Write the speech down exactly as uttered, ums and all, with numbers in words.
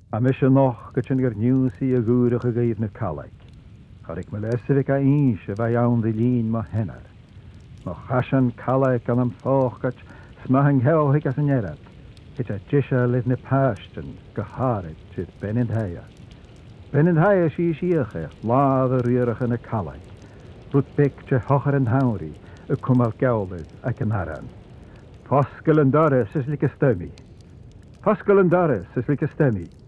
A mis noch go sin gur nniusaí a gúireach a gaomh na calaig. Charig me leisvig a inse bheit ann de lín má hennar. Má chasan calaig an am fáchgat smahang heohic as an erad. It a disha liv na pashtan go hárid tid benint heia. Benint heia sí síocha lád a riorach in a calaig. Rút bic te hochar an hauri a cumal geolid ac an haran. Pascal and Doris is like a stemmy. Pascal and Doris is like a stemmy.